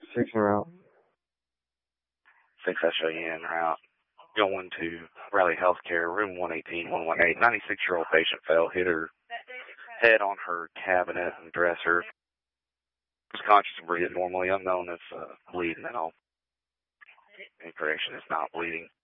6 en route. 6 SJE en route. Going to Raleigh Healthcare, room 118, 118. 96-year-old patient fell, hit her head on her cabinet and dresser. Was conscious and breathing normally, unknown if bleeding at all. Incorrection is not bleeding.